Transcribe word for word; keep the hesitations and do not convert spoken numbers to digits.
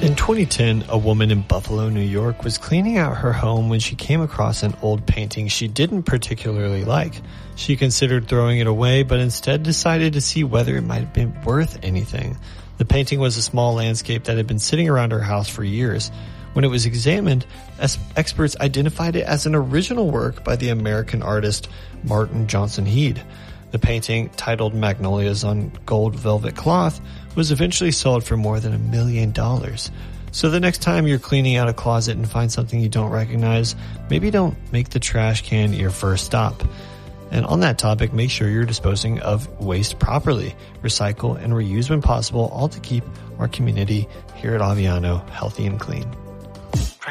In twenty ten, a woman in Buffalo, New York was cleaning out her home when she came across an old painting she didn't particularly like. She considered throwing it away, but instead decided to see whether it might have been worth anything. The painting was a small landscape that had been sitting around her house for years. When it was examined, experts identified it as an original work by the American artist Martin Johnson Heade. The painting, titled Magnolias on Gold Velvet Cloth, was eventually sold for more than a million dollars. So the next time you're cleaning out a closet and find something you don't recognize, maybe don't make the trash can your first stop. And on that topic, make sure you're disposing of waste properly. Recycle and reuse when possible, all to keep our community here at Aviano healthy and clean.